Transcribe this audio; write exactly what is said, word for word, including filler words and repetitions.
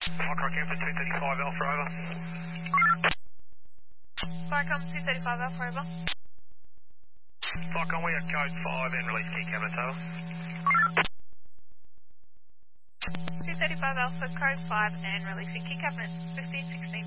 Flycom Camper two thirty-five Alpha over. Flycom two thirty-five Alpha over. Flycom, we have code five and release key cabinets over. two thirty-five Alpha, code five and releasing key cabinet fifteen sixteen.